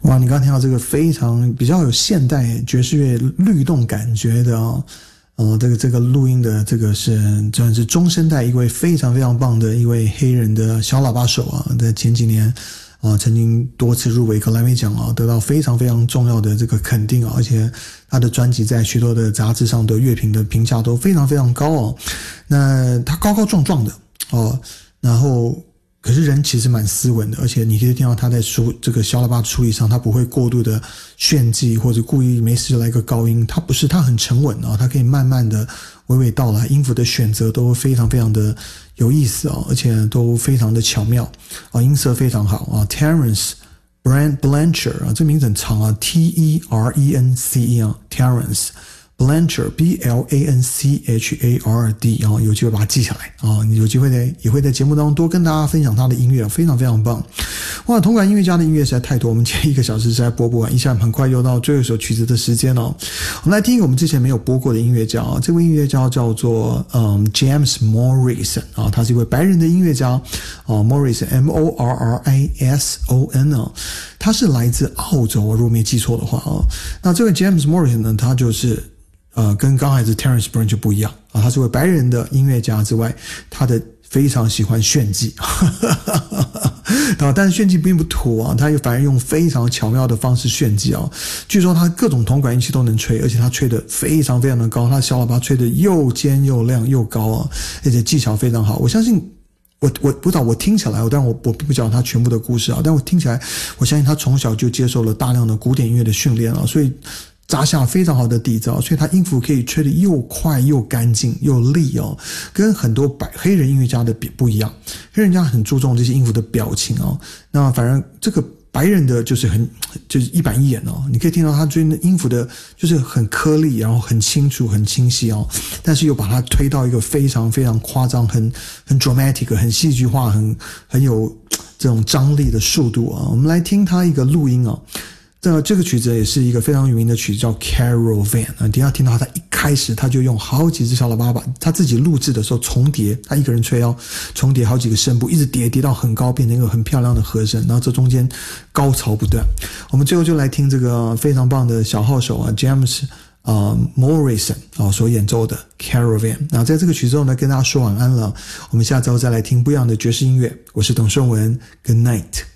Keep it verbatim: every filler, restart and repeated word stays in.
哇，你刚刚听到这个非常比较有现代爵士乐律动感觉的哦，呃，这个这个录音的这个是真的是中生代一位非常非常棒的一位黑人的小喇叭手啊，在前几年啊、呃、曾经多次入围格莱美奖啊，得到非常非常重要的这个肯定啊，而且他的专辑在许多的杂志上的乐评的评价都非常非常高哦。那他高高壮壮的哦，然后。可是人其实蛮斯文的，而且你可以听到他在梳这个小喇叭处理上，他不会过度的炫技或者故意没事来个高音，他不是，他很沉稳啊，他可以慢慢的娓娓道来，音符的选择都非常非常的有意思啊，而且都非常的巧妙啊，音色非常好啊 ，Terence Blanchard 啊，这名字很长啊 ，T E R E N C E 啊 ，Terence。Blanchard B L A N C H A R D 啊，有机会把它记下来啊，你有机会呢也会在节目当中多跟大家分享他的音乐，非常非常棒。哇，同感音乐家的音乐实在太多，我们今天一个小时实在播不完，一下很快又到最后一首曲子的时间了。我们来听一个我们之前没有播过的音乐家啊，这位音乐家叫做嗯 James Morrison 啊，他是一位白人的音乐家啊 ，Morrison M O R R I S O N 啊，他是来自澳洲，我如果没记错的话啊，那这位 James Morrison 呢，他就是呃，跟刚才的 Terence Blanchard 不一样啊，他是位白人的音乐家之外，他的非常喜欢炫技，但是炫技并不土啊，他反而用非常巧妙的方式炫技啊。据说他各种铜管乐器都能吹，而且他吹得非常非常的高，他的小喇叭吹得又尖又亮又高啊，而且技巧非常好。我相信。我我不知道，我听起来，但我我并不知道他全部的故事啊，但我听起来，我相信他从小就接受了大量的古典音乐的训练啊，所以扎下非常好的底子啊，所以他音符可以吹得又快又干净又利哦，跟很多白黑人音乐家的不一样，黑人家很注重这些音符的表情哦，那反正这个白人的就是很就是一板一眼哦，你可以听到他追的音符的就是很颗粒，然后很清楚很清晰哦，但是又把它推到一个非常非常夸张很很 dramatic 很戏剧化很很有这种张力的速度啊。我们来听他一个录音哦，这这个曲子也是一个非常有名的曲子，叫 Caravan 啊。等一下听到他一开始他就用好几只小喇叭把他自己录制的时候重叠，他一个人吹哦，重叠好几个声部，一直叠叠到很高，变成一个很漂亮的和声，然后这中间高潮不断。我们最后就来听这个非常棒的小号手啊 James 呃 Morrison 啊所演奏的 Caravan。那在这个曲子后呢，跟大家说晚安了。我们下周再来听不一样的爵士音乐。我是董顺文 ，Good night。